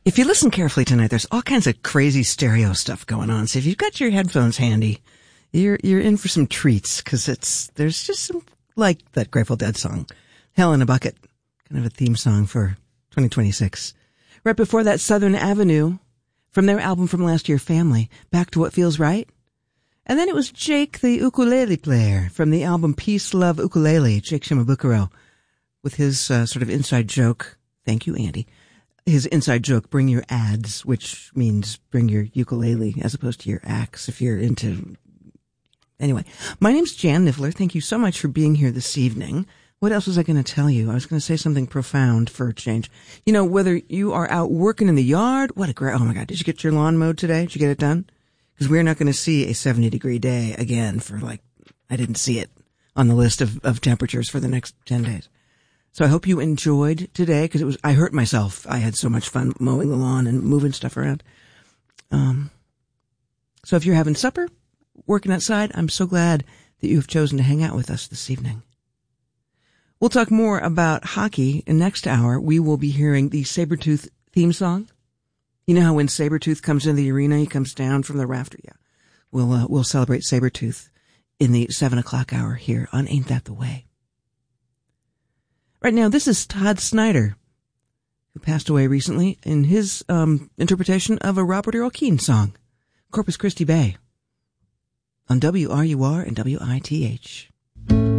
If you listen carefully tonight, there's all kinds of crazy stereo stuff going on. So if you've got your headphones handy, you're in for some treats, because there's just some, like that Grateful Dead song, Hell in a Bucket, kind of a theme song for 2026. Right before that, Southern Avenue, from their album from last year, Family, Back to What Feels Right. And then it was Jake the ukulele player from the album Peace, Love, Ukulele, Jake Shimabukuro, with his sort of inside joke. Thank you, Andy. His inside joke, bring your ads, which means bring your ukulele as opposed to your axe if you're into... Anyway, my name's Jan Niffler. Thank you so much for being here this evening. What else was I going to tell you? I was going to say something profound for a change. You know, whether you are out working in the yard, what a great... Oh my God, did you get your lawn mowed today? Did you get it done? Because we're not going to see a 70-degree day again for I didn't see it on the list of temperatures for the next 10 days. So I hope you enjoyed today, because I hurt myself. I had so much fun mowing the lawn and moving stuff around. So if you're having supper, working outside, I'm so glad that you have chosen to hang out with us this evening. We'll talk more about hockey in next hour. We will be hearing the Sabretooth theme song. You know how when Sabretooth comes into the arena, he comes down from the rafter? Yeah. We'll celebrate Sabretooth in the 7 o'clock hour here on Ain't That the Way. Right now, this is Todd Snyder, who passed away recently, in his interpretation of a Robert Earl Keen song, Corpus Christi Bay, on WRUR and WITH.